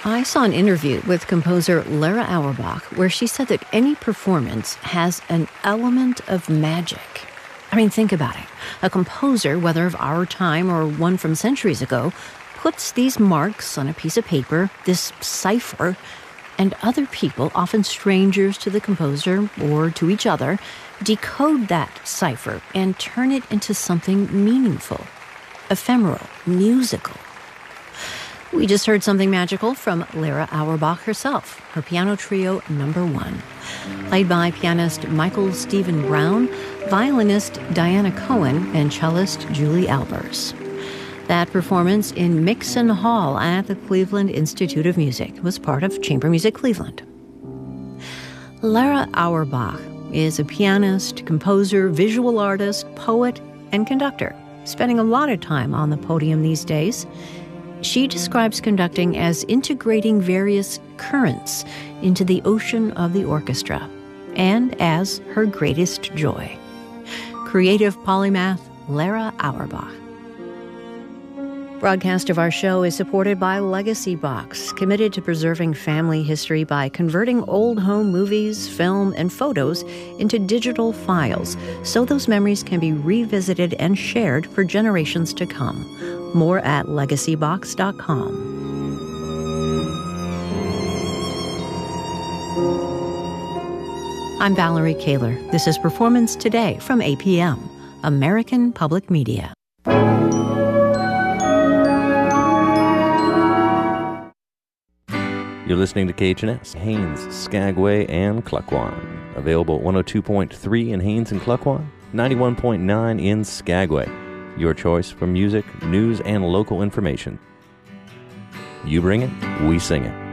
I saw an interview with composer Lara Auerbach where she said that any performance has an element of magic. I mean, think about it. A composer, whether of our time or one from centuries ago, puts these marks on a piece of paper, this cipher, and other people, often strangers to the composer or to each other, decode that cipher and turn it into something meaningful, ephemeral, musical. We just heard something magical from Lara Auerbach herself, her piano trio number 1, played by pianist Michael Stephen Brown, violinist Diana Cohen, and cellist Julie Albers. That performance in Mixon Hall at the Cleveland Institute of Music was part of Chamber Music Cleveland. Lara Auerbach is a pianist, composer, visual artist, poet, and conductor, spending a lot of time on the podium these days. She describes conducting as integrating various currents into the ocean of the orchestra, and as her greatest joy. Creative polymath Lara Auerbach. Broadcast of our show is supported by Legacy Box, committed to preserving family history by converting old home movies, film, and photos into digital files so those memories can be revisited and shared for generations to come. More at legacybox.com. I'm Valerie Kaler. This is Performance Today from APM, American Public Media. You're listening to KHNS, Haines, Skagway, and Klukwan. Available at 102.3 in Haines and Klukwan, 91.9 in Skagway. Your choice for music, news, and local information. You bring it, we sing it.